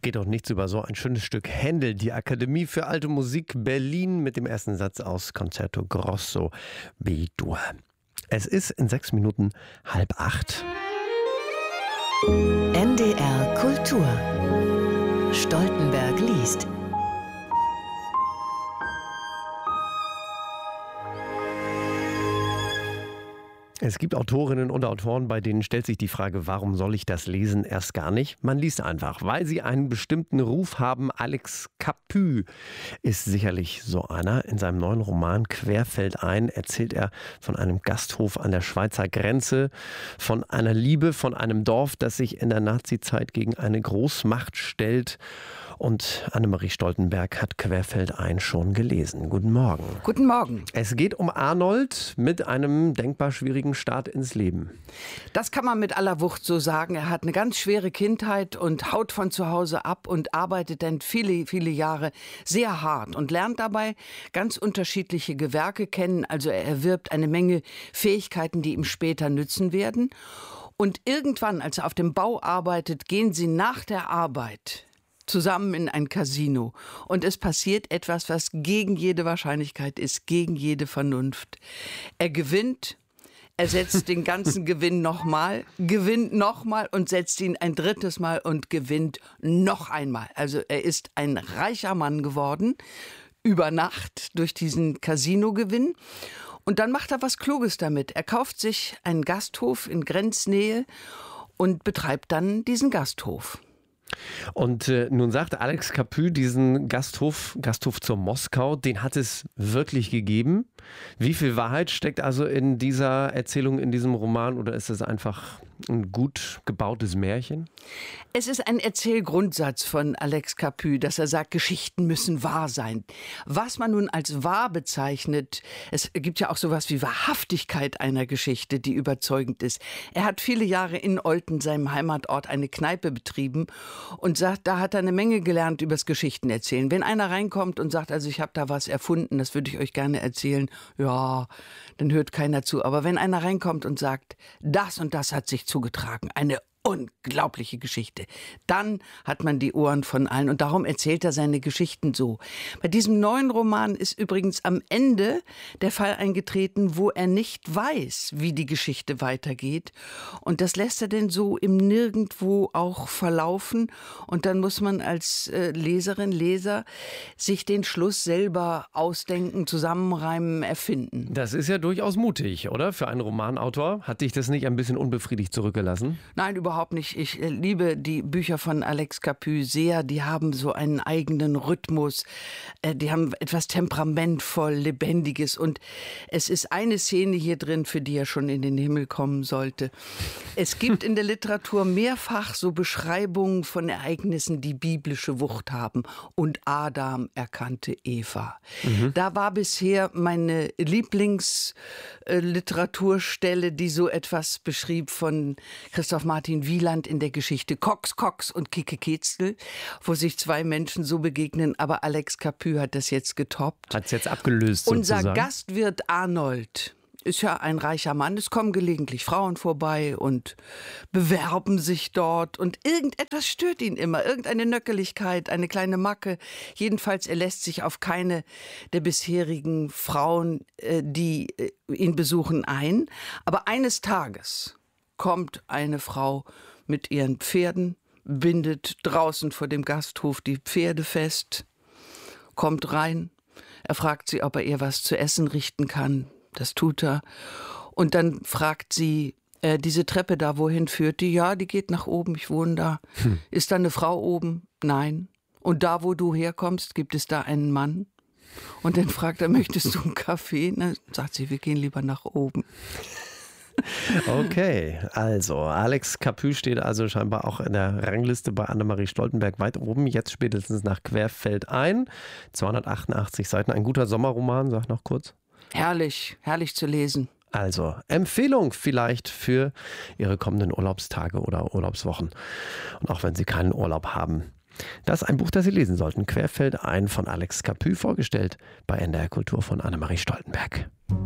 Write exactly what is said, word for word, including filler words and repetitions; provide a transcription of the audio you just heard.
Geht doch nichts über so ein schönes Stück Händel. Die Akademie für Alte Musik Berlin mit dem ersten Satz aus Concerto Grosso B-Dur. Es ist in sechs Minuten halb acht. N D R Kultur. Stoltenberg liest. Es gibt Autorinnen und Autoren, bei denen stellt sich die Frage, warum soll ich das lesen? Erst gar nicht. Man liest einfach, weil sie einen bestimmten Ruf haben. Alex Capu ist sicherlich so einer. In seinem neuen Roman Querfeldein erzählt er von einem Gasthof an der Schweizer Grenze, von einer Liebe, von einem Dorf, das sich in der Nazizeit gegen eine Großmacht stellt. Und Annemarie Stoltenberg hat Querfeldein schon gelesen. Guten Morgen. Guten Morgen. Es geht um Arnold mit einem denkbar schwierigen Start ins Leben. Das kann man mit aller Wucht so sagen. Er hat eine ganz schwere Kindheit und haut von zu Hause ab und arbeitet dann viele, viele Jahre sehr hart und lernt dabei ganz unterschiedliche Gewerke kennen. Also er erwirbt eine Menge Fähigkeiten, die ihm später nützen werden. Und irgendwann, als er auf dem Bau arbeitet, gehen sie nach der Arbeit zusammen in ein Casino. Und es passiert etwas, was gegen jede Wahrscheinlichkeit ist, gegen jede Vernunft. Er gewinnt, er setzt den ganzen Gewinn nochmal, gewinnt nochmal und setzt ihn ein drittes Mal und gewinnt noch einmal. Also er ist ein reicher Mann geworden, über Nacht durch diesen Casino-Gewinn. Und dann macht er was Kluges damit. Er kauft sich einen Gasthof in Grenznähe und betreibt dann diesen Gasthof. Und äh, nun sagt Alex Capu, diesen Gasthof, Gasthof zur Moskau, den hat es wirklich gegeben. Wie viel Wahrheit steckt also in dieser Erzählung, in diesem Roman, oder ist es einfach ein gut gebautes Märchen? Es ist ein Erzählgrundsatz von Alex Capu, dass er sagt, Geschichten müssen wahr sein. Was man nun als wahr bezeichnet, es gibt ja auch sowas wie Wahrhaftigkeit einer Geschichte, die überzeugend ist. Er hat viele Jahre in Olten, seinem Heimatort, eine Kneipe betrieben und sagt, da hat er eine Menge gelernt übers Geschichtenerzählen. Wenn einer reinkommt und sagt, also ich habe da was erfunden, das würde ich euch gerne erzählen, ja, dann hört keiner zu. Aber wenn einer reinkommt und sagt, das und das hat sich zugetragen, eine unglaubliche Geschichte, dann hat man die Ohren von allen und darum erzählt er seine Geschichten so. Bei diesem neuen Roman ist übrigens am Ende der Fall eingetreten, wo er nicht weiß, wie die Geschichte weitergeht, und das lässt er denn so im Nirgendwo auch verlaufen, und dann muss man als äh, Leserin, Leser sich den Schluss selber ausdenken, zusammenreimen, erfinden. Das ist ja durchaus mutig, oder? Für einen Romanautor. Hat dich das nicht ein bisschen unbefriedigt zurückgelassen? Nein, überhaupt Überhaupt nicht. Ich liebe die Bücher von Alex Capu sehr. Die haben so einen eigenen Rhythmus. Die haben etwas temperamentvoll, Lebendiges. Und es ist eine Szene hier drin, für die er schon in den Himmel kommen sollte. Es gibt in der Literatur mehrfach so Beschreibungen von Ereignissen, die biblische Wucht haben. Und Adam erkannte Eva. Mhm. Da war bisher meine Lieblingsliteraturstelle, die so etwas beschrieb, von Christoph Martin Wieland in der Geschichte Cox, Cox und Kicke Ketzel, wo sich zwei Menschen so begegnen, aber Alex Capu hat das jetzt getoppt. Hat es jetzt abgelöst Unser sozusagen. Gastwirt Arnold ist ja ein reicher Mann. Es kommen gelegentlich Frauen vorbei und bewerben sich dort und irgendetwas stört ihn immer. Irgendeine Nöckeligkeit, eine kleine Macke. Jedenfalls, er lässt sich auf keine der bisherigen Frauen, die ihn besuchen, ein. Aber eines Tages kommt eine Frau mit ihren Pferden, bindet draußen vor dem Gasthof die Pferde fest, kommt rein. Er fragt sie, ob er ihr was zu essen richten kann. Das tut er. Und dann fragt sie, äh, diese Treppe da, wohin führt die? Ja, die geht nach oben, ich wohne da. Hm. Ist da eine Frau oben? Nein. Und da, wo du herkommst, gibt es da einen Mann? Und dann fragt er, möchtest du einen Kaffee? Dann sagt sie, wir gehen lieber nach oben. Okay, also Alex Capu steht also scheinbar auch in der Rangliste bei Annemarie Stoltenberg weit oben, jetzt spätestens nach Querfeldein. zweihundertachtundachtzig Seiten, ein guter Sommerroman, sag noch kurz. Herrlich, herrlich zu lesen. Also Empfehlung vielleicht für Ihre kommenden Urlaubstage oder Urlaubswochen. Und auch wenn Sie keinen Urlaub haben. Das ist ein Buch, das Sie lesen sollten. Querfeldein von Alex Capu, vorgestellt bei N D R Kultur von Annemarie Stoltenberg.